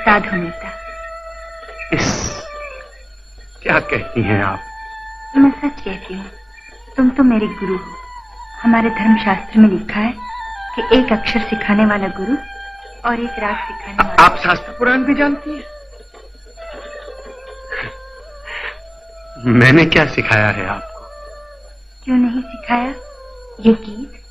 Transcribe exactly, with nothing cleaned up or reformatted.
साधु नेता। इस क्या कहती हैं आप? मैं सच कहती हूँ, तुम तो मेरे गुरु हो। हमारे धर्मशास्त्र में लिखा है कि एक अक्षर सिखाने वाला गुरु और एक राग सिखाने वाला। आप शास्त्र पुराण भी जानती हैं? मैंने क्या सिखाया है आपको? क्यों नहीं सिखाया? ये गीत